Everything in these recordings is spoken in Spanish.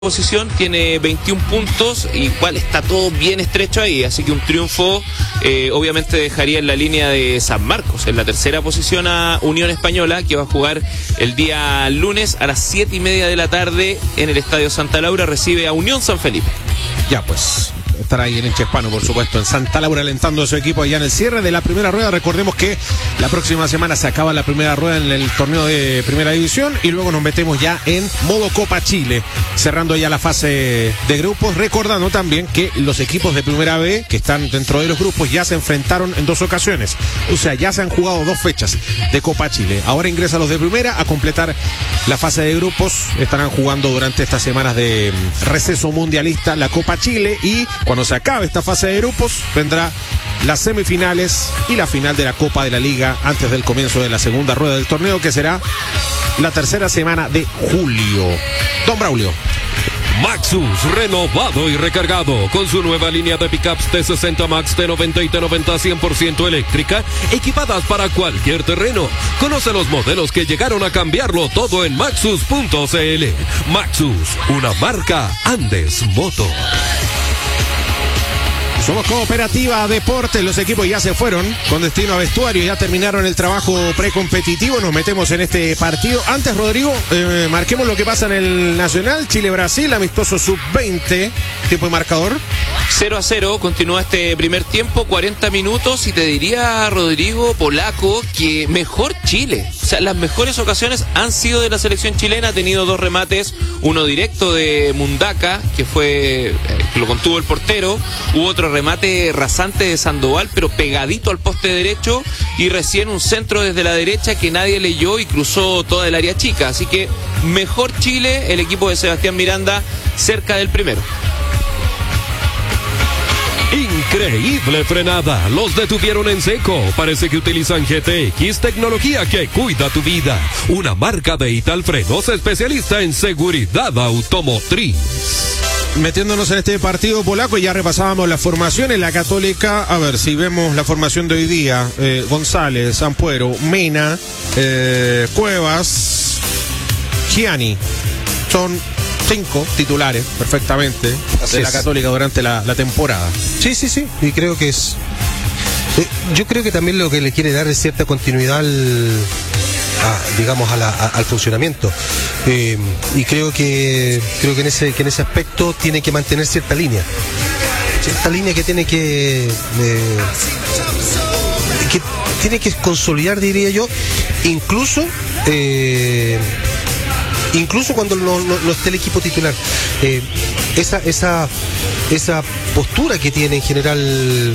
posición, tiene 21 puntos, igual está todo bien estrecho ahí, así que un triunfo obviamente dejaría en la línea de San Marcos, en la tercera posición a Unión Española, que va a jugar el día lunes a las 7:30 de la tarde en el Estadio Santa Laura, recibe a Unión San Felipe. Ya pues, estará ahí en hincha hispano, por supuesto, en Santa Laura, alentando a su equipo allá en el cierre de la primera rueda. Recordemos que la próxima semana se acaba la primera rueda en el torneo de Primera División y luego nos metemos ya en modo Copa Chile, cerrando ya la fase de grupos, recordando también que los equipos de Primera B que están dentro de los grupos ya se enfrentaron en 2 ocasiones, o sea, ya se han jugado 2 fechas de Copa Chile. Ahora ingresan los de Primera a completar la fase de grupos, estarán jugando durante estas semanas de receso mundialista la Copa Chile, y cuando se acabe esta fase de grupos vendrá las semifinales y la final de la Copa de la Liga antes del comienzo de la segunda rueda del torneo, que será la tercera semana de julio. Don Braulio. Maxus, renovado y recargado, con su nueva línea de pickups T60 Max, T90 y T90 100% eléctrica, equipadas para cualquier terreno. Conoce los modelos que llegaron a cambiarlo todo en Maxus.cl. Maxus, una marca Andes Moto. Somos Cooperativa Deportes, los equipos ya se fueron con destino a vestuario, ya terminaron el trabajo precompetitivo, nos metemos en este partido. Antes, Rodrigo, marquemos lo que pasa en el Nacional, Chile-Brasil, amistoso sub-20, tiempo de marcador. 0-0, continúa este primer tiempo, 40 minutos, y te diría, Rodrigo, polaco, que mejor Chile. O sea, las mejores ocasiones han sido de la selección chilena, ha tenido 2 remates, uno directo de Mundaca, que fue, lo contuvo el portero, hubo otro remate rasante de Sandoval, pero pegadito al poste derecho, y recién un centro desde la derecha que nadie leyó y cruzó toda el área chica. Así que mejor Chile, el equipo de Sebastián Miranda cerca del primero. Increíble frenada, los detuvieron en seco. Parece que utilizan GTX, tecnología que cuida tu vida. Una marca de Italfrenos, especialista en seguridad automotriz. Metiéndonos en este partido polaco, y ya repasábamos las formaciones. La Católica, a ver si vemos la formación de hoy día: González, Ampuero, Mena, Cuevas, Gianni. Son 5 titulares perfectamente de la Católica durante la temporada. Sí, y creo que es... yo creo que también lo que le quiere dar es cierta continuidad al funcionamiento, y creo que en ese aspecto tiene que mantener cierta línea que tiene que tiene que consolidar, diría yo, incluso cuando no esté el equipo titular. Esa postura que tiene en general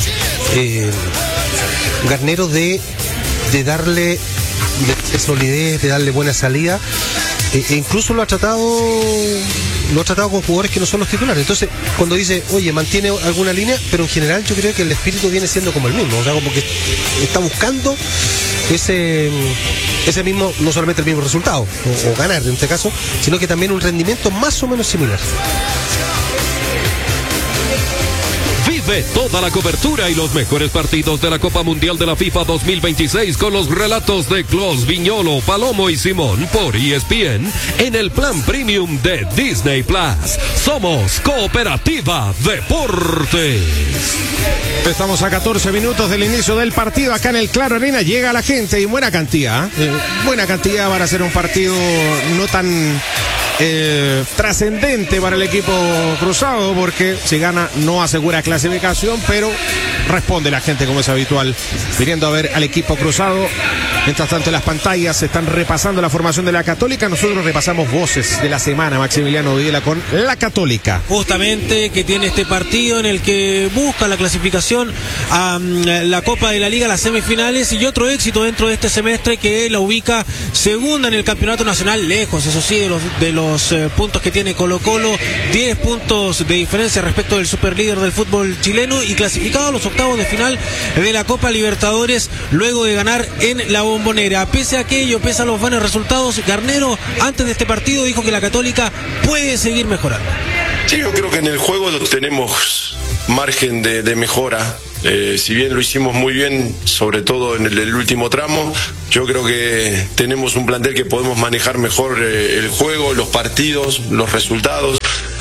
Garnero de darle de solidez, de darle buena salida, e incluso lo ha tratado con jugadores que no son los titulares. Entonces, cuando dice, oye, mantiene alguna línea, pero en general yo creo que el espíritu viene siendo como el mismo, o sea, como que está buscando ese mismo, no solamente el mismo resultado, o ganar en este caso, sino que también un rendimiento más o menos similar. Vive toda la cobertura y los mejores partidos de la Copa Mundial de la FIFA 2026 con los relatos de Clos, Viñolo, Palomo y Simón por ESPN en el plan premium de Disney Plus. Somos Cooperativa Deportes. Estamos a 14 minutos del inicio del partido acá en el Claro Arena. Llega la gente y buena cantidad para hacer un partido no tan trascendente para el equipo cruzado, porque si gana no asegura clasificación, pero responde la gente como es habitual, viniendo a ver al equipo cruzado. Mientras tanto, en las pantallas se están repasando la formación de la Católica. Nosotros repasamos voces de la semana. Maximiliano Videla con la Católica. Justamente, que tiene este partido en el que busca la clasificación a la Copa de la Liga, las semifinales, y otro éxito dentro de este semestre que la ubica segunda en el campeonato nacional, lejos, eso sí, de los puntos que tiene Colo-Colo, 10 puntos de diferencia respecto del superlíder del fútbol chileno, y clasificado a los octavos de final de la Copa Libertadores luego de ganar en la Bombonera. Pese a aquello, pese a los buenos resultados, Garnero antes de este partido dijo que la Católica puede seguir mejorando. Sí, yo creo que en el juego tenemos margen de mejora. Si bien lo hicimos muy bien, sobre todo en el último tramo, yo creo que tenemos un plantel que podemos manejar mejor el juego, los partidos, los resultados.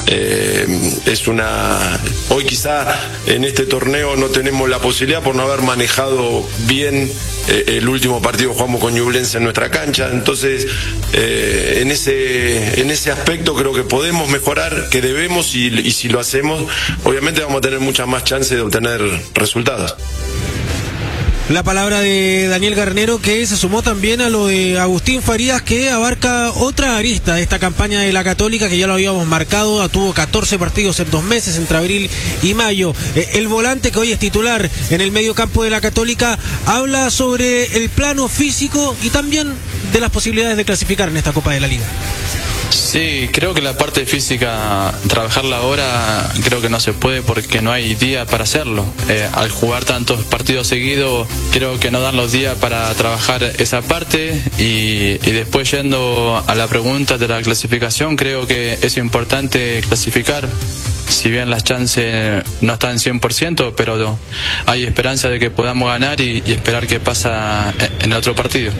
Hoy quizá en este torneo no tenemos la posibilidad por no haber manejado bien el último partido que jugamos con Ñublense en nuestra cancha. Entonces en ese aspecto creo que podemos mejorar, que debemos, y si lo hacemos obviamente vamos a tener muchas más chances de obtener resultados. La palabra de Daniel Garnero, que se sumó también a lo de Agustín Farías, que abarca otra arista de esta campaña de la Católica, que ya lo habíamos marcado. Tuvo 14 partidos en 2 meses, entre abril y mayo. El volante, que hoy es titular en el medio campo de la Católica, habla sobre el plano físico y también de las posibilidades de clasificar en esta Copa de la Liga. Sí, creo que la parte física, trabajarla ahora, creo que no se puede porque no hay día para hacerlo. Al jugar tantos partidos seguidos, creo que no dan los días para trabajar esa parte. Y después, yendo a la pregunta de la clasificación, creo que es importante clasificar. Si bien las chances no están 100%, pero hay esperanza de que podamos ganar y esperar qué pasa en el otro partido.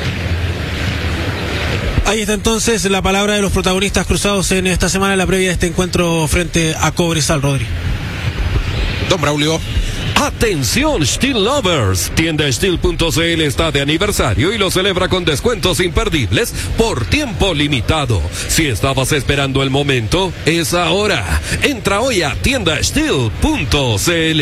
Ahí está entonces la palabra de los protagonistas cruzados en esta semana, la previa de este encuentro frente a Cobresal, Rodri. Don Braulio. Atención Steel Lovers, tienda Steel.cl está de aniversario y lo celebra con descuentos imperdibles por tiempo limitado. Si estabas esperando el momento, es ahora. Entra hoy a tienda Steel.cl.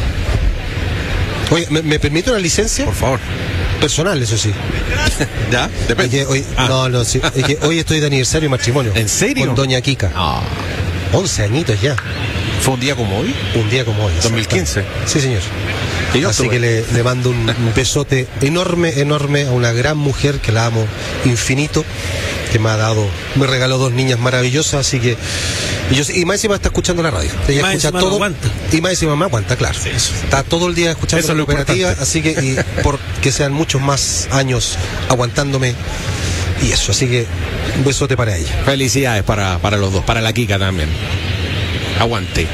Oye, ¿me permite una licencia? Por favor. Personal, eso sí. ¿Ya? Depende. Es que hoy, no, sí. Es que hoy estoy de aniversario de matrimonio. ¿En serio? Con doña Kika. 11 añitos ya. ¿Fue un día como hoy? Un día como hoy. 2015. Sí, señor. Así que le mando un besote enorme a una gran mujer que la amo infinito, que me regaló 2 niñas maravillosas, así que y más encima está escuchando la radio. Ella escucha todo. Y más encima me aguanta, claro. Sí, está todo el día escuchando la operativa, así que por que sean muchos más años aguantándome y eso, así que un besote para ella. Felicidades para los dos, para la Kika también. Aguante.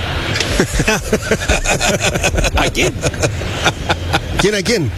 ¿A quién? ¿Quién a quién?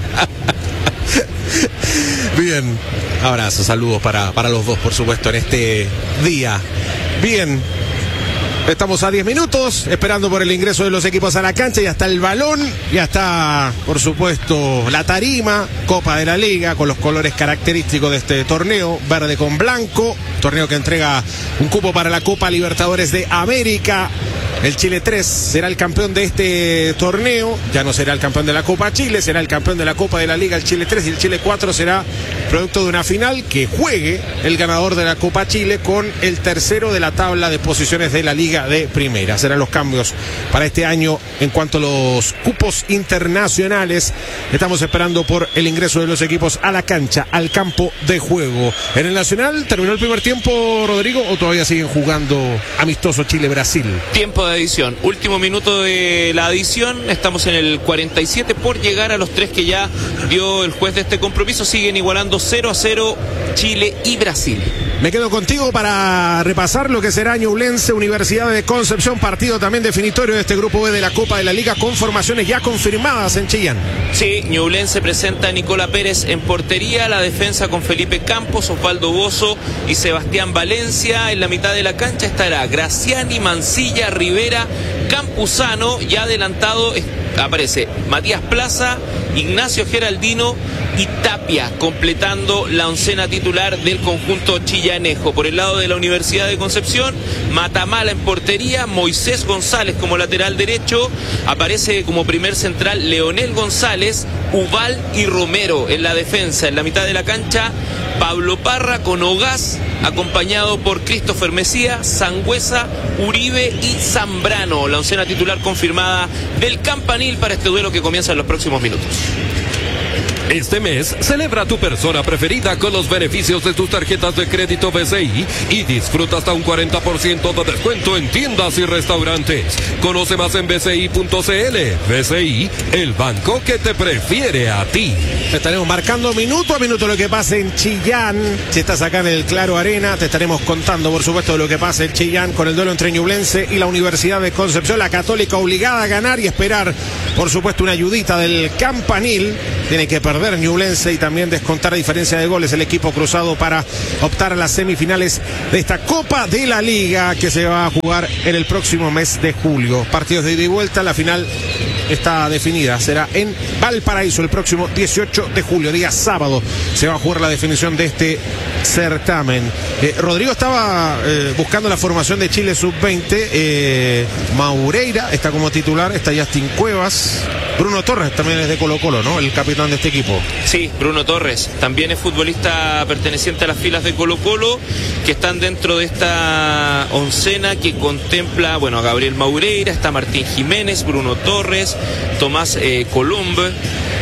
Bien. Abrazos, saludos para los dos, por supuesto, en este día. Bien. Estamos a 10 minutos, esperando por el ingreso de los equipos a la cancha. Ya está el balón, ya está, por supuesto, la tarima, Copa de la Liga, con los colores característicos de este torneo, verde con blanco. Torneo que entrega un cupo para la Copa Libertadores de América. El Chile 3 será el campeón de este torneo. Ya no será el campeón de la Copa Chile, será el campeón de la Copa de la Liga el Chile 3, y el Chile 4 será producto de una final que juegue el ganador de la Copa Chile con el tercero de la tabla de posiciones de la Liga de Primera. Serán los cambios para este año en cuanto a los cupos internacionales. Estamos esperando por el ingreso de los equipos a la cancha, al campo de juego. En el Nacional, ¿terminó el primer tiempo, Rodrigo, o todavía siguen jugando amistoso Chile-Brasil? Tiempo de adición, último minuto de la adición, estamos en el 47 por llegar a los 3 que ya dio el juez de este compromiso. Siguen igualando 0-0 Chile y Brasil. Me quedo contigo para repasar lo que será Ñublense, Universidad de Concepción, partido también definitorio de este grupo B de la Copa de la Liga, con formaciones ya confirmadas en Chillán. Sí, Ñublense presenta a Nicola Pérez en portería, la defensa con Felipe Campos, Osvaldo Bozo y Sebastián Valencia. En la mitad de la cancha estará Graciani, Mancilla, Rivera, Campuzano, ya adelantado aparece Matías Plaza, Ignacio Geraldino y Tapia, completando la oncena titular del conjunto chillanejo. Por el lado de la Universidad de Concepción, Matamala en portería, Moisés González como lateral derecho, aparece como primer central Leonel González, Ubal y Romero en la defensa. En la mitad de la cancha, Pablo Parra con Ogaz, acompañado por Christopher Mesía, Sangüesa, Uribe y Zambrano. La oncena titular confirmada del Campanil para este duelo que comienza en los próximos minutos. Este mes, celebra a tu persona preferida con los beneficios de tus tarjetas de crédito BCI y disfruta hasta un 40% de descuento en tiendas y restaurantes. Conoce más en bci.cl. BCI, el banco que te prefiere a ti. Estaremos marcando minuto a minuto lo que pasa en Chillán. Si estás acá en el Claro Arena, te estaremos contando, por supuesto, de lo que pasa en Chillán con el duelo entre Ñublense y la Universidad de Concepción. La Católica obligada a ganar y esperar, por supuesto, una ayudita del Campanil. Tiene que perder Ñublense y también descontar a diferencia de goles el equipo cruzado para optar a las semifinales de esta Copa de la Liga que se va a jugar en el próximo mes de julio. Partidos de ida y vuelta, la final está definida, será en Valparaíso el próximo 18 de julio, día sábado, se va a jugar la definición de este certamen. Rodrigo estaba buscando la formación de Chile sub-20, Maureira está como titular, está Justin Cuevas, Bruno Torres también es de Colo-Colo, ¿no? El capitán de este equipo. Sí, Bruno Torres, también es futbolista perteneciente a las filas de Colo-Colo, que están dentro de esta oncena que contempla, bueno, a Gabriel Maureira, está Martín Jiménez, Bruno Torres, Tomás Colombe,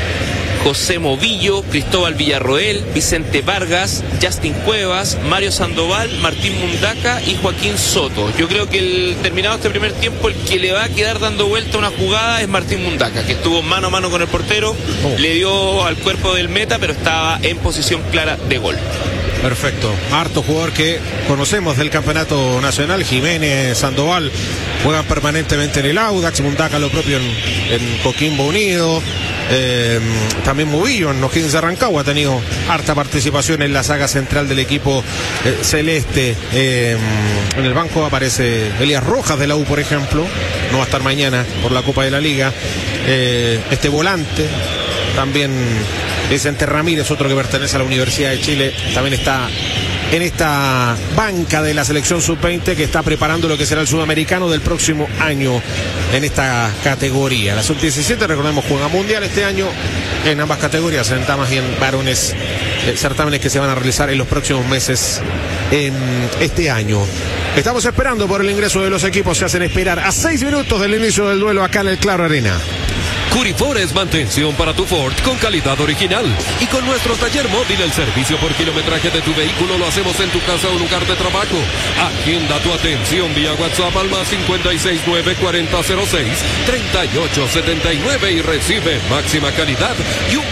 José Movillo, Cristóbal Villarroel, Vicente Vargas, Justin Cuevas, Mario Sandoval, Martín Mundaca y Joaquín Soto. Yo creo que terminado este primer tiempo, el que le va a quedar dando vuelta una jugada es Martín Mundaca, que estuvo mano a mano con el portero, le dio al cuerpo del meta, pero estaba en posición clara de gol. Perfecto, harto jugador que conocemos del campeonato nacional. Jiménez, Sandoval juegan permanentemente en el Audax, Mundaca lo propio en Coquimbo Unido. También Movillo en O'Higgins de Rancagua ha tenido harta participación en la saga central del equipo celeste. En el banco aparece Elías Rojas de la U, por ejemplo, no va a estar mañana por la Copa de la Liga. Este volante también, Vicente Ramírez, otro que pertenece a la Universidad de Chile, también está en esta banca de la selección sub-20 que está preparando lo que será el sudamericano del próximo año en esta categoría. La sub-17, recordemos, juega mundial este año en ambas categorías, en damas y en varones, certámenes que se van a realizar en los próximos meses en este año. Estamos esperando por el ingreso de los equipos, se hacen esperar a 6 minutos del inicio del duelo acá en el Claro Arena. Curifor es mantención para tu Ford con calidad original. Y con nuestro taller móvil, el servicio por kilometraje de tu vehículo lo hacemos en tu casa o lugar de trabajo. Agenda tu atención vía WhatsApp al más 569-4006-3879 y recibe máxima calidad y un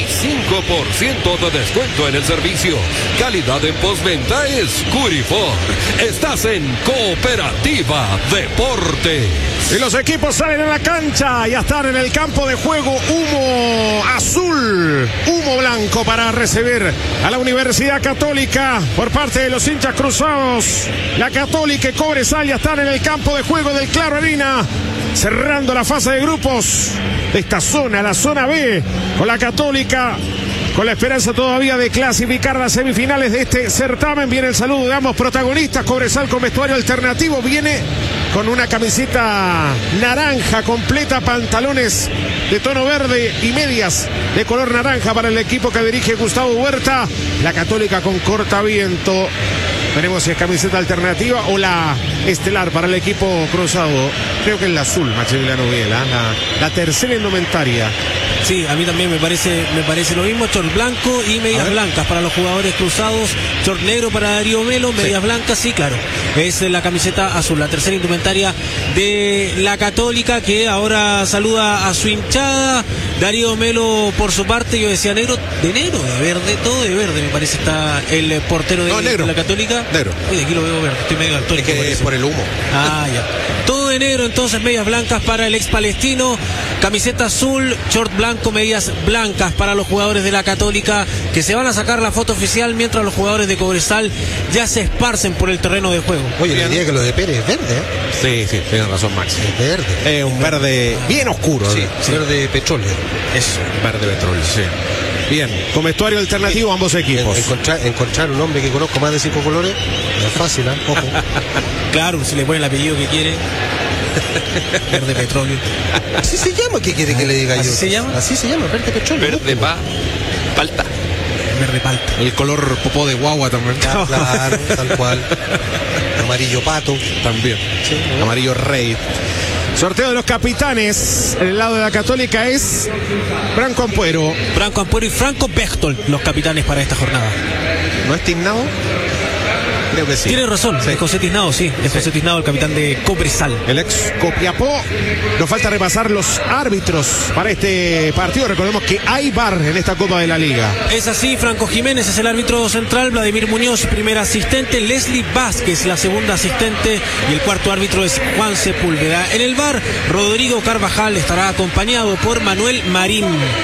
25% de descuento en el servicio. Calidad en postventa es Curifor. Estás en Cooperativa Deporte. Y los equipos salen a la cancha, ya están en el campo de juego. Humo azul, humo blanco para recibir a la Universidad Católica por parte de los hinchas cruzados. La Católica y Cobresal ya están en el campo de juego del Claro Arena, cerrando la fase de grupos de esta zona, la zona B, con la Católica con la esperanza todavía de clasificar las semifinales de este certamen. Viene el saludo de ambos protagonistas. Cobresal con vestuario alternativo, viene con una camiseta naranja completa, pantalones de tono verde y medias de color naranja para el equipo que dirige Gustavo Huerta. La Católica con cortaviento. Veremos si es camiseta alternativa o la estelar para el equipo cruzado. Creo que es la azul, Maximiliano Viela, la tercera indumentaria. Sí, a mí también me parece lo mismo. Short blanco y medias blancas para los jugadores cruzados. Short negro para Darío Melo, medias blancas, sí, claro. Es la camiseta azul, la tercera indumentaria de la Católica, que ahora saluda a su hinchada. Darío Melo, por su parte, yo decía negro, de verde, todo de verde, me parece, está el portero de la Católica. Negro. Oye, aquí lo veo verde, estoy medio daltónico. Es que es por el humo. Ah, ya. Todo de negro, entonces, medias blancas para el ex palestino, camiseta azul, short blanco, medias blancas para los jugadores de la Católica, que se van a sacar la foto oficial mientras los jugadores de Cobresal ya se esparcen por el terreno de juego. Oye, la idea que lo de Pérez es verde, ¿eh? Sí, tienes razón, Max. Es verde. Un verde bien oscuro. Sí, verde petróleo. Eso, verde petróleo, sí. Bien, con vestuario alternativo ambos equipos. Encontrar un hombre que conozco más de 5 colores no es fácil, ¿eh? Ojo. Claro, si le pone el apellido que quiere. Verde petróleo. Así se llama, ¿qué quiere que le diga yo? ¿Así se llama? Así se llama, verde petróleo. Verde palta. Verde palta. El color popó de guagua también. Claro, tal cual. Amarillo pato. También. Sí, amarillo rey. Sorteo de los capitanes. En el lado de la Católica es Franco Ampuero. Franco Ampuero y Franco Bechtol, los capitanes para esta jornada. ¿No es Tiznado? Creo que sí. Tiene razón, sí. Es José Tiznado, sí. Es José Tiznado, el capitán de Cobresal. El ex Copiapó. Nos falta repasar los árbitros para este partido. Recordemos que hay VAR en esta Copa de la Liga. Es así, Franco Jiménez es el árbitro central, Vladimir Muñoz, primer asistente, Leslie Vázquez, la segunda asistente, y el cuarto árbitro es Juan Sepúlveda. En el VAR, Rodrigo Carvajal estará acompañado por Manuel Marín.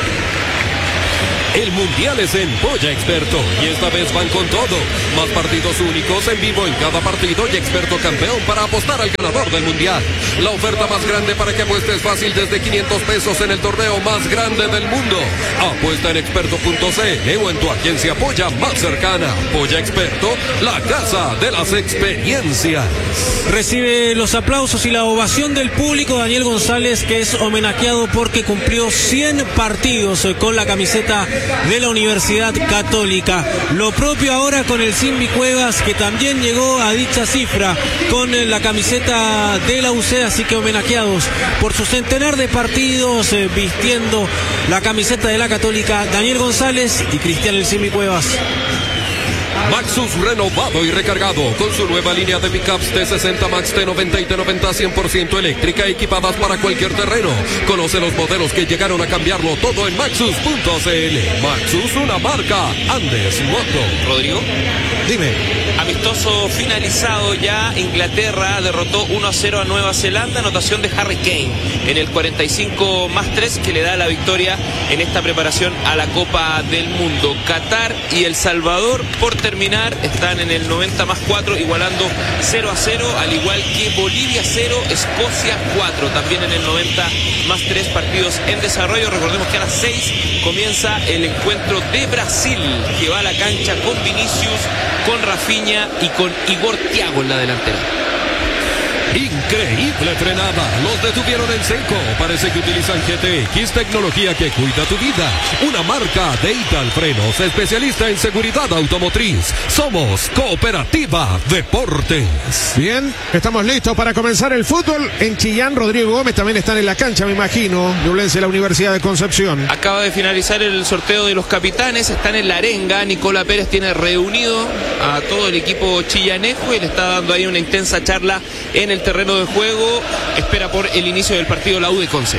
El Mundial es en Polla Experto y esta vez van con todo. Más partidos únicos en vivo en cada partido y experto campeón para apostar al ganador del Mundial. La oferta más grande para que apuestes fácil desde 500 pesos en el torneo más grande del mundo. Apuesta en experto.cl o en tu agencia Polla más cercana. Polla Experto, la casa de las experiencias. Recibe los aplausos y la ovación del público Daniel González, que es homenajeado porque cumplió 100 partidos con la camiseta de la Universidad Católica. Lo propio ahora con el Simbi Cuevas, que también llegó a dicha cifra con la camiseta de la UC, así que homenajeados por su centenar de partidos vistiendo la camiseta de la Católica, Daniel González y Cristian el Simbi Cuevas. Maxus renovado y recargado con su nueva línea de pickups T60 Max, T90 y T90 100% eléctrica, equipadas para cualquier terreno. Conoce los modelos que llegaron a cambiarlo todo en Maxus.cl. Maxus, una marca Andes Moto. Rodrigo, dime. Amistoso finalizado ya. Inglaterra derrotó 1-0 a Nueva Zelanda, anotación de Harry Kane en el 45+3, que le da la victoria en esta preparación a la Copa del Mundo. Qatar y El Salvador, por terminar, están en el 90+4, igualando 0-0, al igual que Bolivia 0, Escocia 4, también en el 90+3, partidos en desarrollo. Recordemos que a las 6 comienza el encuentro de Brasil, que va a la cancha con Vinicius, con Rafinha y con Igor Thiago en la delantera. Increíble frenada, los detuvieron en seco. Parece que utilizan GTX, tecnología que cuida tu vida. Una marca de Ital Frenos, especialista en seguridad automotriz. Somos Cooperativa Deportes. Bien, estamos listos para comenzar el fútbol. En Chillán, Rodrigo Gómez también están en la cancha, me imagino. Ñublense, la Universidad de Concepción. Acaba de finalizar el sorteo de los capitanes, están en la arenga. Nicola Pérez tiene reunido a todo el equipo chillanejo y le está dando ahí una intensa charla en el terreno de juego. Espera por el inicio del partido la U de Conce.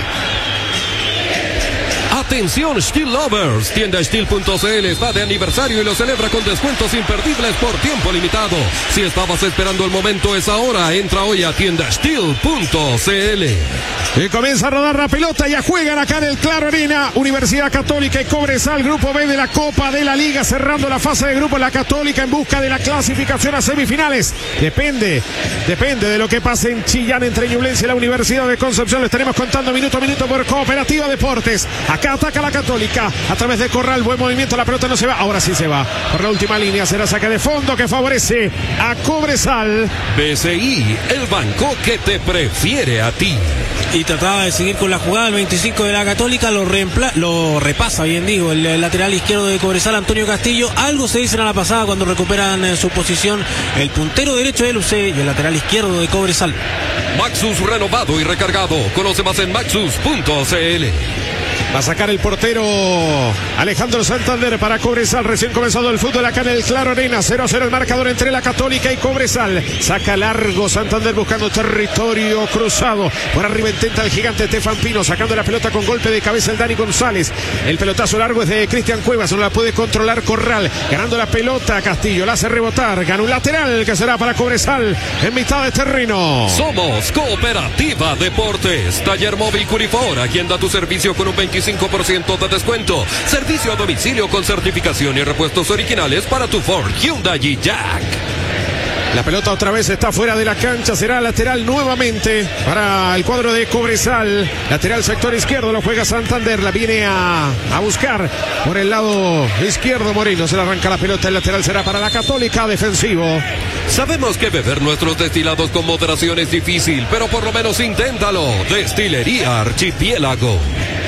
Atención Steel Lovers, tienda Steel.cl está de aniversario y lo celebra con descuentos imperdibles por tiempo limitado. Si estabas esperando el momento, es ahora. Entra hoy a tienda Steel.cl. Y comienza a rodar la pelota, ya juegan acá en el Claro Arena. Universidad Católica y Cobresal, grupo B de la Copa de la Liga, cerrando la fase de grupo. La Católica en busca de la clasificación a semifinales. Depende de lo que pase en Chillán entre Ñublense y la Universidad de Concepción. Lo estaremos contando minuto a minuto por Cooperativa Deportes. Acá ataca la Católica a través de Corral, buen movimiento, la pelota no se va, ahora sí se va por la última línea, será saque de fondo que favorece a Cobresal. BCI, el banco que te prefiere a ti. Y trataba de seguir con la jugada, el 25 de la Católica lo repasa, bien digo, el lateral izquierdo de Cobresal, Antonio Castillo. Algo se dice a la pasada cuando recuperan su posición el puntero derecho de UC y el lateral izquierdo de Cobresal. Maxus renovado y recargado, conoce más en maxus.cl. Va a sacar el portero Alejandro Santander para Cobresal. Recién comenzado el fútbol acá en el Claro Arena. 0-0 el marcador entre la Católica y Cobresal. Saca largo Santander buscando territorio cruzado. Por arriba intenta el gigante Estefan Pino, sacando la pelota con golpe de cabeza el Dani González. El pelotazo largo es de Cristian Cuevas. No la puede controlar Corral. Ganando la pelota Castillo. La hace rebotar. Gana un lateral que será para Cobresal en mitad de terreno. Somos Cooperativa Deportes. Taller móvil Curifor. Agenda tu servicio con un 25% de descuento. Servicio a domicilio con certificación y repuestos originales para tu Ford, Hyundai y Jack. La pelota otra vez está fuera de la cancha, será lateral nuevamente para el cuadro de Cobresal. Lateral sector izquierdo, lo juega Santander, la viene a buscar por el lado izquierdo Moreno. Se le arranca la pelota, el lateral será para la Católica, defensivo. Sabemos que beber nuestros destilados con moderación es difícil, pero por lo menos inténtalo. Destilería Archipiélago.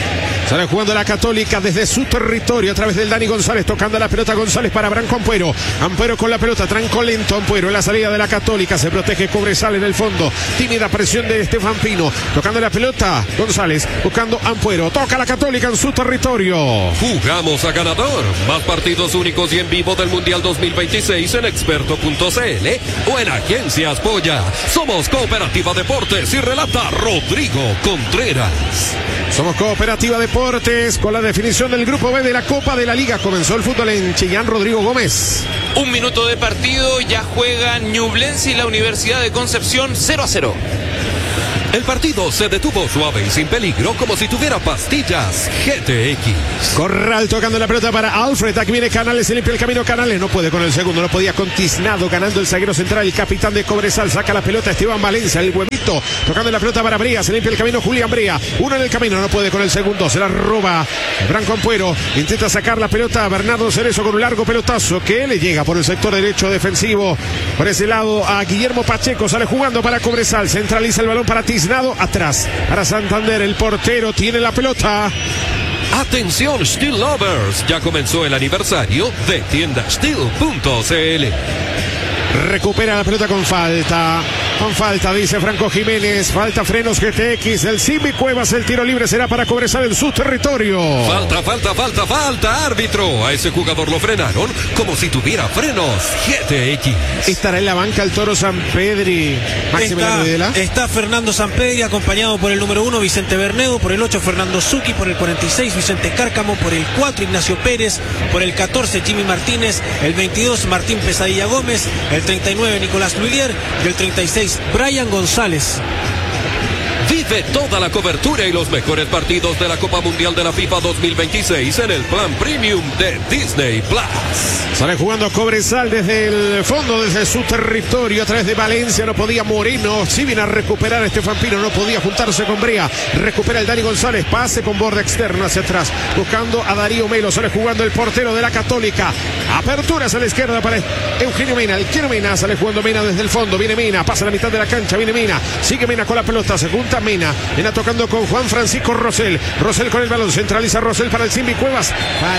Sale jugando la Católica desde su territorio a través del Dani González, tocando la pelota González para Branco Ampuero. Ampuero con la pelota, tranco lento Ampuero en la salida de la Católica, se protege Cobresal en el fondo. Tímida presión de Estefan Pino, tocando la pelota González, buscando Ampuero. Toca la Católica en su territorio. Jugamos a ganador. Más partidos únicos y en vivo del Mundial 2026 en experto.cl o en Agencias Polla. Somos Cooperativa Deportes y relata Rodrigo Contreras. Somos Cooperativa Deportes con la definición del Grupo B de la Copa de la Liga. Comenzó el fútbol en Chillán. Rodrigo Gómez. 1 minuto de partido, ya juegan Ñublense y la Universidad de Concepción 0-0. El partido se detuvo suave y sin peligro, como si tuviera pastillas GTX. Corral tocando la pelota para Alfred. Aquí viene Canales, se limpia el camino Canales. No puede con el segundo, no podía con Tiznado. Ganando el zaguero central, el capitán de Cobresal. Saca la pelota Esteban Valencia, el huevito. Tocando la pelota para Brea, se limpia el camino Julián Brea. Uno en el camino, no puede con el segundo. Se la roba Branco Ampuero. Intenta sacar la pelota a Bernardo Cerezo con un largo pelotazo que le llega por el sector derecho defensivo. Por ese lado a Guillermo Pacheco. Sale jugando para Cobresal. Centraliza el balón para Tiznado. Atrás para Santander, el portero tiene la pelota. Atención Steel Lovers, ya comenzó el aniversario de tiendasteel.cl. Recupera la pelota con falta. Con falta, dice Franco Jiménez. Falta frenos GTX. El Simi Cuevas, el tiro libre será para Cobresal en su territorio. Falta, árbitro. A ese jugador lo frenaron como si tuviera frenos GTX. Estará en la banca el Toro Sampedri. Está Fernando Sampedri, acompañado por el número 1, Vicente Bernedo, por el 8, Fernando Zucchi, por el 46, Vicente Cárcamo, por el 4, Ignacio Pérez, por el 14, Jimmy Martínez, el 22, Martín Pesadilla Gómez, el 39, Nicolás Luilier y el 36, Brian González. Vive toda la cobertura y los mejores partidos de la Copa Mundial de la FIFA 2026 en el plan premium de Disney Plus. Sale jugando Cobresal desde el fondo, desde su territorio, a través de Valencia. No podía Moreno, si viene a recuperar Estefan Pino, no podía juntarse con Brea. Recupera el Dani González, pase con borde externo hacia atrás, buscando a Darío Melo. Sale jugando el portero de la Católica. Aperturas a la izquierda para Eugenio Mena. El quiero Mena, sale jugando Mena desde el fondo. Viene Mena, pasa a la mitad de la cancha, viene Mena. Sigue Mena con la pelota, se junta Mena. Mena tocando con Juan Francisco Rosell. Rosell con el balón, centraliza Rosell para el Simbi Cuevas.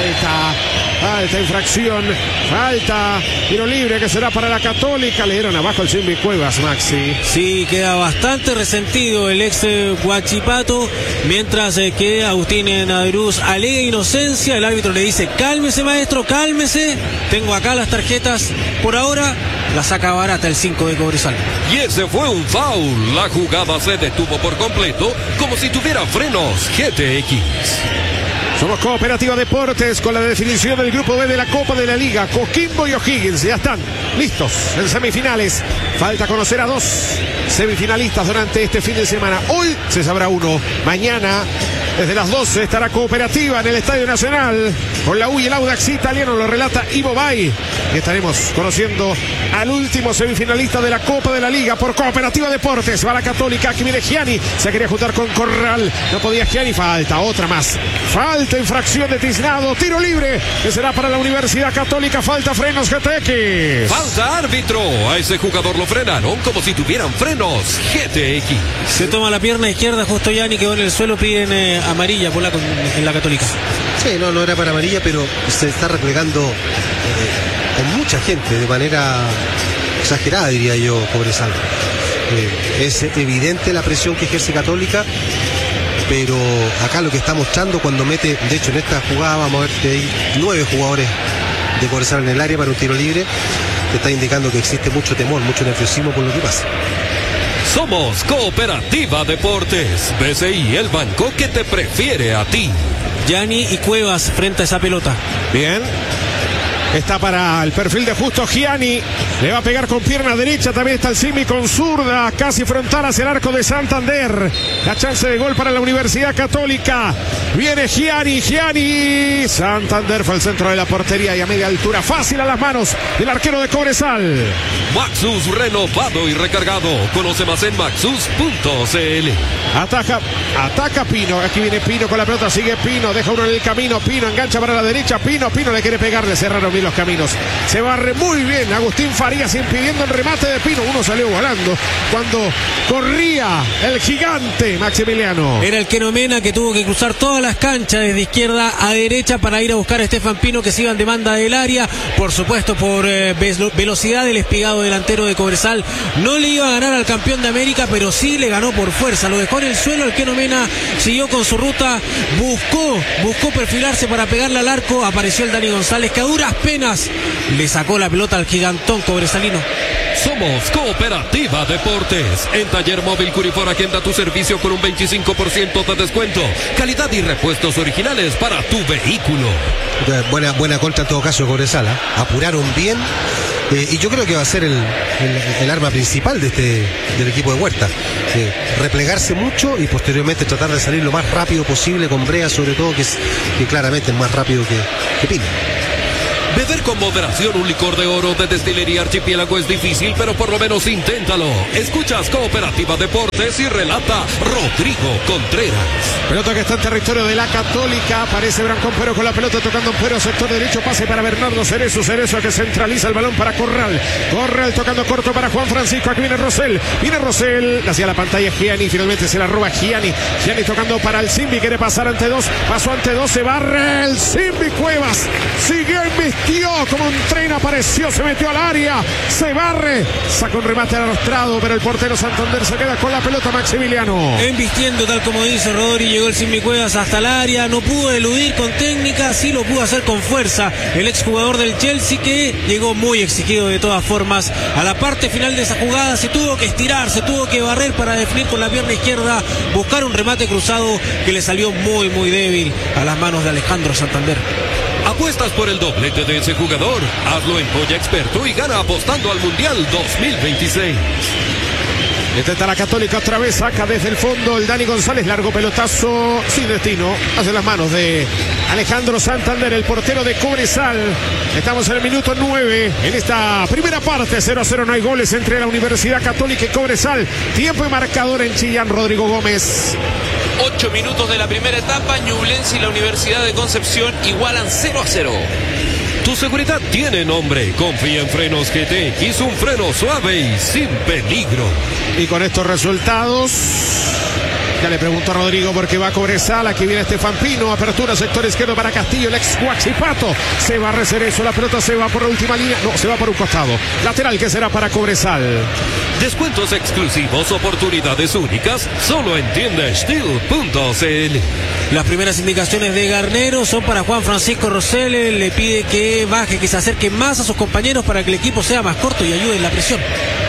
Falta infracción. Falta, tiro libre que será para la Católica. Le dieron abajo el Simbi Cuevas, Maxi. Sí, queda bastante resentido el ex Huachipato, mientras que Agustín Naderuz alega inocencia. El árbitro le dice: cálmese, maestro, cálmese. Tengo acá las tarjetas. Por ahora la saca barata el 5 de Cobresal. Y ese fue un foul. La jugada se detuvo por completo, como si tuviera frenos GTX. Somos Cooperativa Deportes con la definición del Grupo B de la Copa de la Liga. Coquimbo y O'Higgins ya están listos en semifinales. Falta conocer a 2 semifinalistas durante este fin de semana. Hoy se sabrá uno. Mañana, desde las 12, estará Cooperativa en el Estadio Nacional con la U y el Audax italiano. Lo relata Ivo Bay. Y estaremos conociendo al último semifinalista de la Copa de la Liga por Cooperativa Deportes. Va la Católica. Aquí viene Gianni. Se quería juntar con Corral. No podía Gianni. Falta, otra más. Falta, infracción de Tiznado. Tiro libre que será para la Universidad Católica. Falta, frenos GTX. Falta, árbitro. A ese jugador lo frenaron como si tuvieran frenos GTX. Se toma la pierna izquierda justo Gianni, quedó en el suelo. Piden amarilla por en la Católica. Sí, no era para amarilla, pero se está replegando con mucha gente de manera exagerada, diría yo, Cobresal. Es evidente la presión que ejerce Católica, pero acá lo que está mostrando cuando mete, de hecho en esta jugada vamos a ver que hay 9 jugadores de Cobresal en el área para un tiro libre, te está indicando que existe mucho temor, mucho nerviosismo por lo que pasa. Somos Cooperativa Deportes, BCI, el banco que te prefiere a ti. Gianni y Cuevas frente a esa pelota. Bien. Está para el perfil de Justo Gianni. Le va a pegar con pierna derecha. También está el Simi con zurda. Casi frontal hacia el arco de Santander. La chance de gol para la Universidad Católica. Viene Gianni. Santander fue al centro de la portería y a media altura. Fácil a las manos del arquero de Cobresal. Maxus renovado y recargado. Conoce más en maxus.cl. Ataca Pino. Aquí viene Pino con la pelota. Sigue Pino. Deja uno en el camino. Pino engancha para la derecha. Pino le quiere pegar. Le cerraron bien abrir los caminos. Se barre muy bien Agustín Farías impidiendo el remate de Pino. Uno salió volando cuando corría el gigante Maximiliano. Era el Keno Mena que tuvo que cruzar todas las canchas desde izquierda a derecha para ir a buscar a Estefan Pino, que se iba en demanda del área. Por supuesto, por velocidad del espigado delantero de Cobresal no le iba a ganar al campeón de América, pero sí le ganó por fuerza. Lo dejó en el suelo, el Keno Mena siguió con su ruta, buscó perfilarse para pegarle al arco. Apareció el Dani González, que a duras penas le sacó la pelota al gigantón cobresalino. Somos Cooperativa Deportes. En Taller Móvil Curifor agenda tu servicio con un 25% de descuento. Calidad y repuestos originales para tu vehículo. Buena contra en todo caso de Cobresal, ¿eh? Apuraron bien. Y yo creo que va a ser el arma principal del equipo de Huerta. Replegarse mucho y posteriormente tratar de salir lo más rápido posible con Brea, sobre todo, que claramente es más rápido que Pino. Beber con moderación un licor de oro de Destilería Archipiélago es difícil, pero por lo menos inténtalo. Escuchas Cooperativa Deportes y relata Rodrigo Contreras. Pelota que está en territorio de la Católica. Aparece Branco Ampero con la pelota tocando Ampero, sector derecho, pase para Bernardo Cerezo. Cerezo que centraliza el balón para Corral. Corral tocando corto para Juan Francisco. Aquí viene Rosell. Hacia la pantalla Gianni. Finalmente se la roba Gianni. Gianni tocando para el Simbi. Quiere pasar ante dos. Pasó ante dos. Se barre el Simbi Cuevas. Sigue invistiendo. Como un tren apareció, se metió al área, se barre, saca un remate arrastrado, pero el portero Santander se queda con la pelota. Maximiliano embistiendo, tal como dice Rodri, llegó el Simbi Cuevas hasta el área, no pudo eludir con técnica, sí lo pudo hacer con fuerza el exjugador del Chelsea, que llegó muy exigido de todas formas a la parte final de esa jugada. Se tuvo que estirar, se tuvo que barrer para definir con la pierna izquierda, buscar un remate cruzado que le salió muy débil a las manos de Alejandro Santander. ¿Apuestas por el doblete de ese jugador? Hazlo en Polla Experto y gana apostando al Mundial 2026. Esta está la Católica otra vez, saca desde el fondo el Dani González, largo pelotazo sin destino, hacia las manos de Alejandro Santander, el portero de Cobresal. Estamos en el minuto 9, en esta primera parte, 0-0, no hay goles entre la Universidad Católica y Cobresal. Tiempo y marcador en Chillán, Rodrigo Gómez. 8 minutos de la primera etapa, Ñublense y la Universidad de Concepción igualan 0-0. Tu seguridad tiene nombre. Confía en Frenos GTX, un freno suave y sin peligro. Y con estos resultados, ya le pregunto a Rodrigo por qué va a Cobresal. Aquí viene Estefan Pino, apertura sector izquierdo para Castillo, el ex Huachipato. Se va a recer eso, la pelota se va por la última línea. No, se va por un costado. Lateral que será para Cobresal. Descuentos exclusivos, oportunidades únicas, solo en tiendasteel.cl. Las primeras indicaciones de Garnero son para Juan Francisco Rosell. Le pide que baje, que se acerque más a sus compañeros para que el equipo sea más corto y ayude en la presión.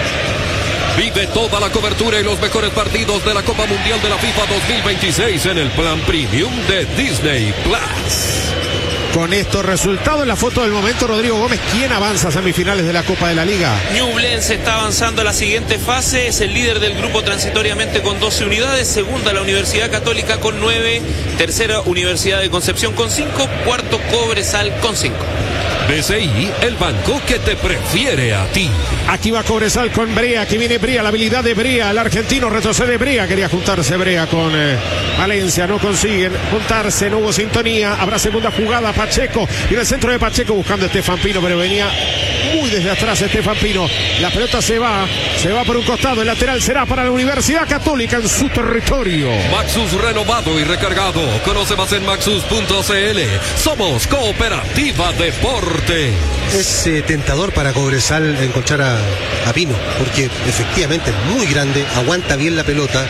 Vive toda la cobertura y los mejores partidos de la Copa Mundial de la FIFA 2026 en el plan premium de Disney Plus. Con estos resultados, en la foto del momento, Rodrigo Gómez, ¿quién avanza a semifinales de la Copa de la Liga? Ñublense está avanzando a la siguiente fase, es el líder del grupo transitoriamente con 12 unidades, segunda la Universidad Católica con 9, tercera Universidad de Concepción con 5, cuarto Cobresal con 5. BCI, el banco que te prefiere a ti. Aquí va Cobresal con Brea, aquí viene Brea, la habilidad de Brea, el argentino retrocede Brea, quería juntarse Brea con Valencia, no consiguen juntarse, no hubo sintonía, habrá segunda jugada, Pacheco, y en el centro de Pacheco buscando a Estefan Pino, pero venía muy desde atrás Estefan Pino, la pelota se va por un costado, el lateral será para la Universidad Católica en su territorio. Maxus renovado y recargado, conoce más en maxus.cl, somos Cooperativa Deporte. Es tentador para Cobresal encontrar a Pino, porque efectivamente es muy grande, aguanta bien la pelota,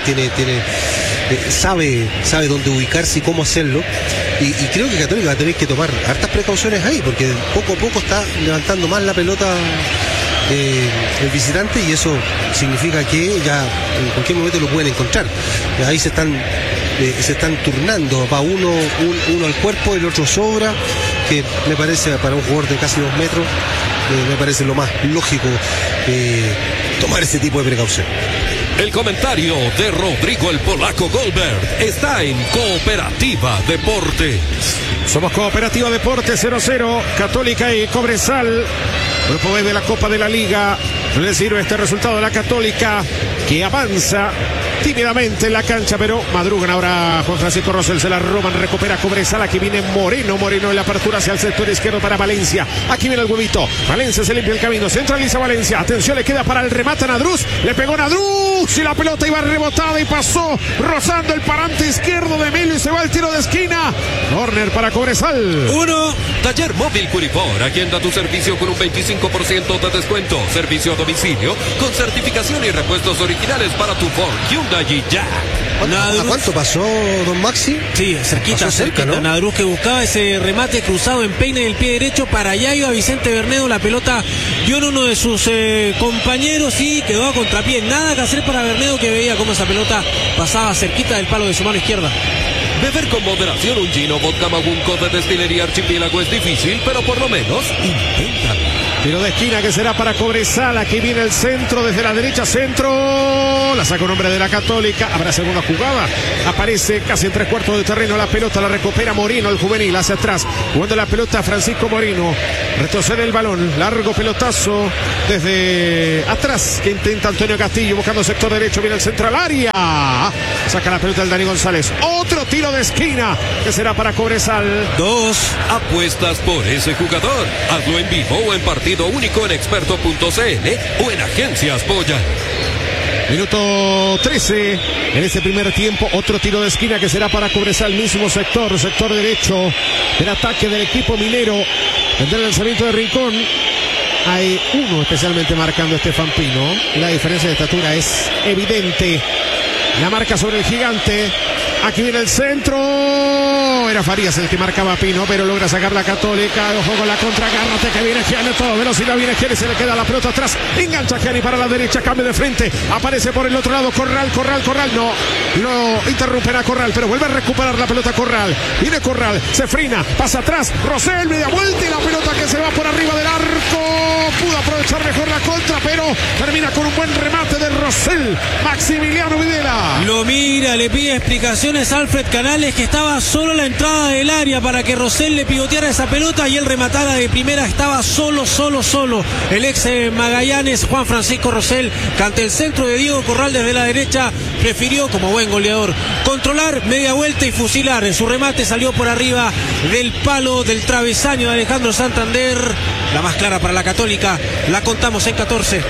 sabe dónde ubicarse y cómo hacerlo, y creo que Católica va a tener que tomar hartas precauciones ahí, porque poco a poco está levantando más la pelota el visitante, y eso significa que ya en cualquier momento lo pueden encontrar. Ahí se están turnando, va uno al cuerpo, el otro sobra, que me parece para un jugador de casi 2 metros, me parece lo más lógico tomar ese tipo de precaución. El comentario de Rodrigo el Polaco Goldberg está en Cooperativa Deportes. Somos Cooperativa Deportes, 0-0, Católica y Cobresal. Grupo B de la Copa de la Liga. No le sirve este resultado a la Católica, que avanza tímidamente en la cancha, pero madrugan ahora Juan Francisco Rosell, se la roban, recupera Cobresal, aquí viene Moreno en la apertura hacia el sector izquierdo para Valencia, aquí viene el huevito, Valencia se limpia el camino, centraliza Valencia, atención, le queda para el remate a Nadruz, le pegó Nadruz y la pelota iba rebotada y pasó rozando el parante izquierdo de Emilio y se va el tiro de esquina, córner para Cobresal. 1. Taller Móvil Curifor, agenda tu servicio con un 25% de descuento, servicio a domicilio con certificación y repuestos originales para tu Ford, Hyundai y Jack. ¿A cuánto pasó, don Maxi? Sí, cerquita, Pasó cerca, ¿no? Nadruz que buscaba ese remate cruzado en peine del pie derecho, para allá iba Vicente Bernedo, la pelota dio en uno de sus compañeros y quedó a contrapié. Nada que hacer para Bernedo, que veía cómo esa pelota pasaba cerquita del palo de su mano izquierda. Beber con moderación un gin o vodka Magunco de Destilería Archipiélago es difícil, pero por lo menos inténtalo. Tiro de esquina que será para Cobresal. Aquí viene el centro desde la derecha, centro. La saca un hombre de la Católica. Habrá segunda jugada. Aparece casi en 3/4 de terreno. La pelota la recupera Moreno, el juvenil, hacia atrás. Jugando la pelota Francisco Moreno. Retrocede el balón. Largo pelotazo desde atrás que intenta Antonio Castillo buscando sector derecho. Viene el centro al área. Saca la pelota el Dani González. Otro tiro de esquina que será para Cobresal. 2. Apuestas por ese jugador. Hazlo en vivo o en partido único en experto.cl o en Agencias Polla. Minuto 13 en este primer tiempo. Otro tiro de esquina que será para Cobresal, mismo sector derecho del ataque del equipo minero. Tendrá el lanzamiento de Rincón. Hay uno especialmente marcando Estefan Pino. La diferencia de estatura es evidente. La marca sobre el gigante. Aquí viene el centro. Era Farías el que marcaba a Pino, pero logra sacar la Católica. Ojo con la contra, agárrate que viene Gianni, todo velocidad, viene Gianni, se le queda la pelota atrás. Engancha Gianni para la derecha, cambio de frente. Aparece por el otro lado Corral. No, lo interrumpen a Corral, pero vuelve a recuperar la pelota Corral. Viene Corral, se frena, pasa atrás. Rosell, media vuelta y la pelota que se va por arriba del arco. Pudo aprovechar mejor la contra, pero termina con un buen remate de Rosell. Maximiliano Videla. Lo mira, le pide explicaciones a Alfred Canales, que estaba solo en la entrada del área para que Rosell le pivoteara esa pelota y él rematara de primera. Estaba solo. El ex Magallanes, Juan Francisco Rosell, que ante el centro de Diego Corral desde la derecha, prefirió, como buen goleador, controlar, media vuelta y fusilar. En su remate salió por arriba del palo del travesaño de Alejandro Santander. La más clara para la Católica, la contamos en 14.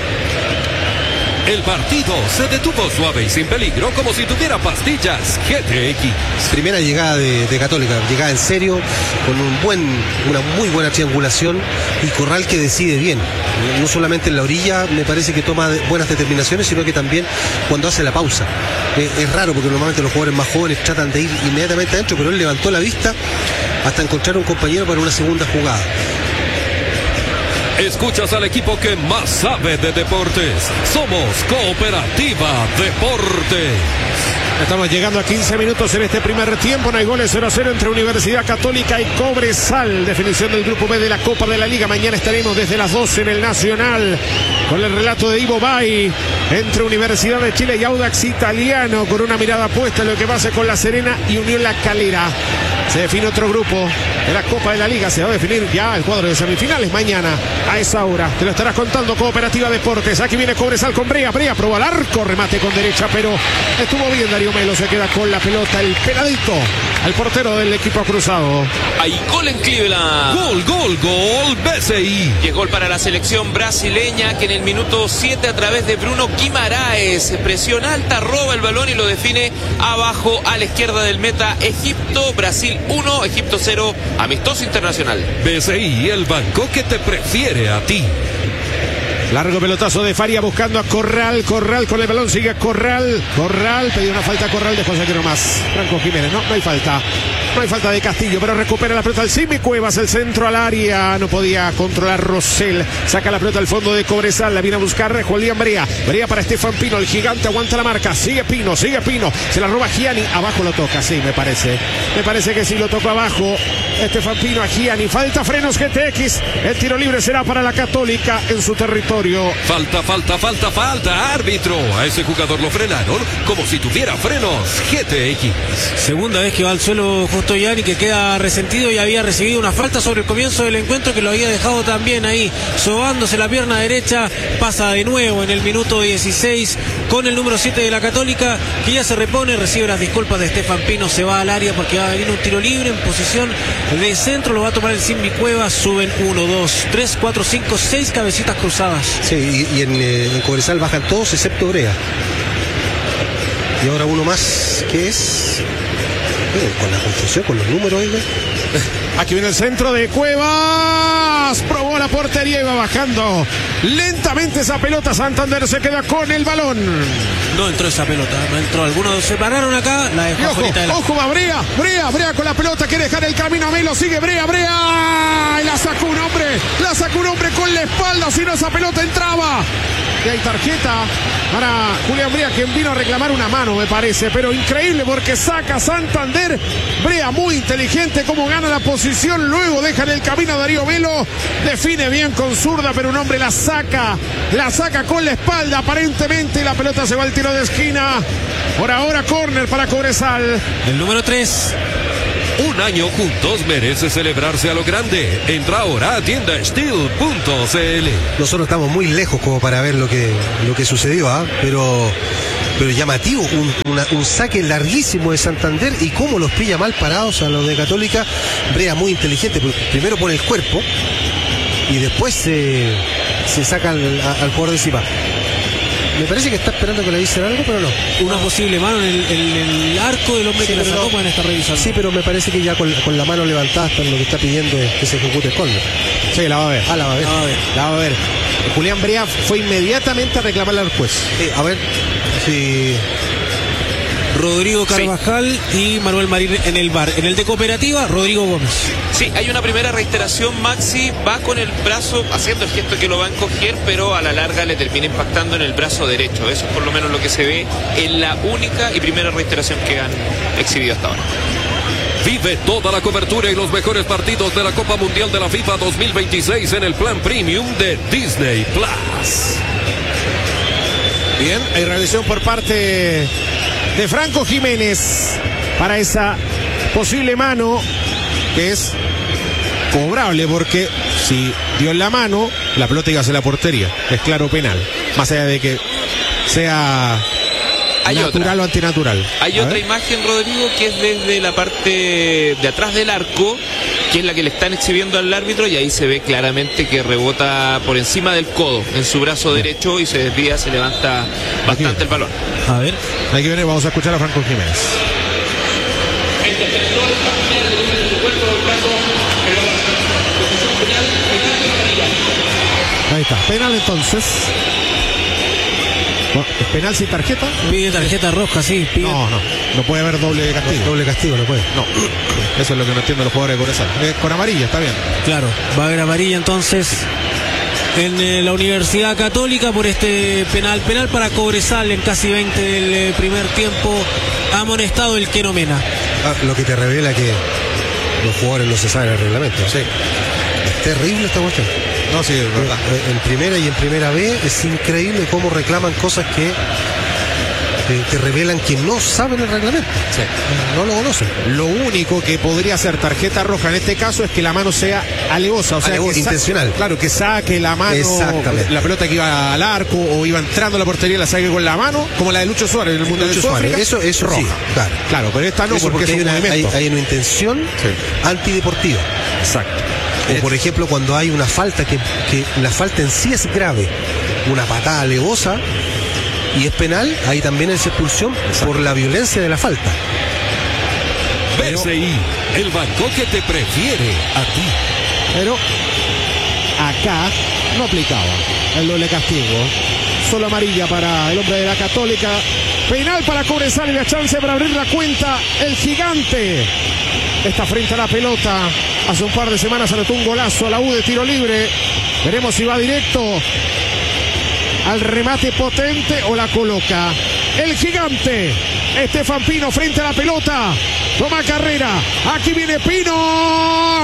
El partido se detuvo suave y sin peligro, como si tuviera pastillas GTX. Primera llegada de Católica, llegada en serio, con una muy buena triangulación, y Corral que decide bien. No solamente en la orilla, me parece que toma buenas determinaciones, sino que también cuando hace la pausa. Es raro porque normalmente los jugadores más jóvenes tratan de ir inmediatamente adentro, pero él levantó la vista hasta encontrar un compañero para una segunda jugada. Escuchas al equipo que más sabe de deportes. Somos Cooperativa Deportes. Estamos llegando a 15 minutos en este primer tiempo. No hay goles, 0-0 entre Universidad Católica y Cobresal. Definición del grupo B de la Copa de la Liga. Mañana estaremos desde las 12 en el Nacional con el relato de Ivo Bay entre Universidad de Chile y Audax Italiano, con una mirada puesta en lo que pase con La Serena y Unión La Calera. Se define otro grupo de la Copa de la Liga. Se va a definir ya el cuadro de semifinales mañana a esa hora. Te lo estarás contando Cooperativa Deportes. Aquí viene Cobresal con Brea. Brea probó al arco, remate con derecha, pero estuvo bien Darío Melo. Se queda con la pelota el peladito al portero del equipo cruzado. Hay gol en Cleveland. Gol, BCI. Y es gol para la selección brasileña, que en el minuto 7 a través de Bruno Guimaraes, presión alta, roba el balón y lo define abajo a la izquierda del meta. Egipto, Brasil 1, Egipto 0, amistoso internacional. BCI, el banco que te prefiere a ti. Largo pelotazo de Faria buscando a Corral. Corral con el balón, sigue Corral. Corral, pidió una falta a Corral, dejó salir nomás Franco Jiménez. No hay falta. No hay falta de Castillo, pero recupera la pelota al Simi Cuevas, el centro al área. No podía controlar Rosell. Saca la pelota al fondo de Cobresal. La viene a buscar Julián Brea. Brea para Estefan Pino. El gigante aguanta la marca. Sigue Pino. Se la roba Gianni. Abajo lo toca, sí, me parece. Me parece que sí lo tocó abajo. Estefan Pino a Gianni. Falta frenos GTX. El tiro libre será para la Católica en su territorio. Osorio. Falta, árbitro. A ese jugador lo frenaron como si tuviera frenos GTX. Segunda vez que va al suelo Justoyani, que queda resentido y había recibido una falta sobre el comienzo del encuentro, que lo había dejado también ahí sobándose la pierna derecha. Pasa de nuevo en el minuto 16 con el número 7 de la Católica, que ya se repone, recibe las disculpas de Estefan Pino, se va al área porque va a venir un tiro libre en posición de centro, lo va a tomar el Simbi Cueva. Suben 1, 2, 3, 4, 5, 6 cabecitas cruzadas. Sí, y en Cobresal bajan todos excepto Brea. Y ahora uno más, que es... con la confusión, con los números, ¿eh? Aquí viene el centro de Cuevas. Probó la portería y va bajando lentamente esa pelota. Santander se queda con el balón. No entró esa pelota, no entró. Algunos se pararon acá, la dejó afuera de la... Ojo, va Brea con la pelota, quiere dejar el camino a Melo, sigue Brea, y la sacó un hombre con la espalda, si no esa pelota entraba. Y hay tarjeta para Julián Brea, quien vino a reclamar una mano, me parece, pero increíble porque saca Santander. Brea muy inteligente como gana la posición, luego deja en el camino a Darío Melo, define bien con zurda, pero un hombre la saca con la espalda aparentemente, y la pelota se va al tiro de esquina. Por ahora córner para Cobresal. El número 3. Un año juntos merece celebrarse a lo grande. Entra ahora a tiendasteel.cl. Nosotros estamos muy lejos como para ver lo que sucedió, pero llamativo, un saque larguísimo de Santander, y cómo los pilla mal parados a los de Católica. Brea muy inteligente, primero pone el cuerpo y después se saca al jugador de encima. Me parece que está esperando que le dicen algo, pero no. Una posible mano en el arco del hombre, sí, que la sacó, en esta revisión. Sí, pero me parece que ya con la mano levantada está, lo que está pidiendo es que se ejecute el córner. Sí, la va a ver. La va a ver. Julián Brea fue inmediatamente a reclamarle al juez. A ver si... Rodrigo Carvajal y Manuel Marín en el bar. En el de Cooperativa, Rodrigo Gómez. Sí, hay una primera reiteración. Maxi va con el brazo haciendo el gesto que lo va a encoger, pero a la larga le termina impactando en el brazo derecho. Eso es por lo menos lo que se ve en la única y primera reiteración que han exhibido hasta ahora. Vive toda la cobertura y los mejores partidos de la Copa Mundial de la FIFA 2026 en el plan premium de Disney Plus. Bien, hay revisión por parte de Franco Jiménez para esa posible mano, que es cobrable porque si dio en la mano, la pelota iba hacia la portería. Es claro penal, más allá de que sea natural o antinatural. Hay otra imagen, Rodrigo, que es desde la parte de atrás del arco, que es la que le están exhibiendo al árbitro, y ahí se ve claramente que rebota por encima del codo en su brazo derecho y se desvía, se levanta bastante el balón. A ver, aquí viene, vamos a escuchar a Franco Jiménez. Ahí está, penal entonces. ¿Penal sin tarjeta? Pide tarjeta roja, sí. Pide. No puede haber doble castigo. Doble castigo no puede. No, eso es lo que no entienden los jugadores de Cobresal. Con amarilla, está bien. Claro, va a haber amarilla entonces en la Universidad Católica por este penal para Cobresal en casi 20 del primer tiempo. Amonestado el Keno Mena. Lo que te revela que los jugadores no se saben el reglamento. Sí. Es terrible esta cuestión. No, sí, es verdad. En primera y en primera B es increíble cómo reclaman cosas que te revelan que no saben el reglamento. Sí. No lo conocen. Lo único que podría ser tarjeta roja en este caso es que la mano sea alevosa, o sea, que intencional. Claro, que saque la mano, la pelota que iba al arco o iba entrando a la portería, la saque con la mano, como la de Lucho Suárez en el Mundial de Sudáfrica. Eso roja. Sí, claro, pero esta no, porque es un movimiento. Hay una intención antideportiva. Exacto. O por ejemplo cuando hay una falta que la falta en sí es grave, una patada alevosa y es penal, ahí también es expulsión. Exacto. Por la violencia de la falta. BCI, el banco que te prefiere a ti. Pero acá no aplicaba el doble castigo. Solo amarilla para el hombre de la Católica. Penal para Cobresal y la chance para abrir la cuenta. El Gigante está frente a la pelota. Hace un par de semanas anotó un golazo a la U de tiro libre. Veremos si va directo al remate potente o la coloca. El Gigante, Estefan Pino frente a la pelota. Toma carrera. Aquí viene Pino.